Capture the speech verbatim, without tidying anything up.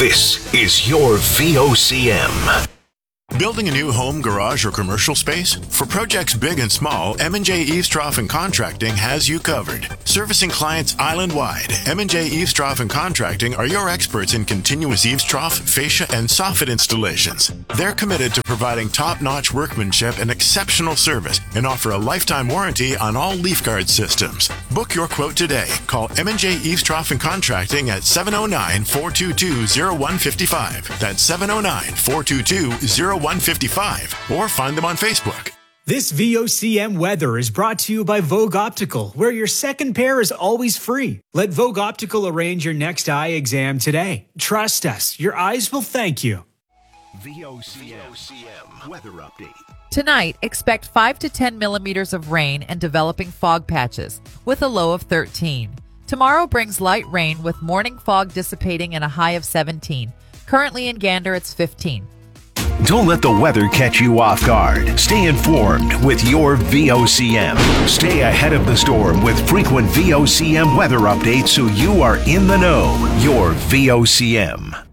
This is your V O C M. Building a new home, garage, or commercial space? For projects big and small, M and J Eavestrough and Contracting has you covered. Servicing clients island-wide, M and J Eavestrough and Contracting are your experts in continuous eavestrough, fascia, and soffit installations. They're committed to providing top-notch workmanship and exceptional service and offer a lifetime warranty on all leaf guard systems. Book your quote today. Call M and J Eavestrough and Contracting at seven oh nine, four two two, oh one five five. That's seven oh nine, four two two, oh one five five, or find them on Facebook. This V O C M weather is brought to you by Vogue Optical, where your second pair is always free. Let Vogue Optical arrange your next eye exam today. Trust us, your eyes will thank you. V O C M weather update. Tonight, expect five to ten millimeters of rain and developing fog patches, with a low of thirteen. Tomorrow brings light rain with morning fog dissipating and a high of seventeen. Currently in Gander, it's fifteen. Don't let the weather catch you off guard. Stay informed with your V O C M. Stay ahead of the storm with frequent V O C M weather updates so you are in the know. Your V O C M.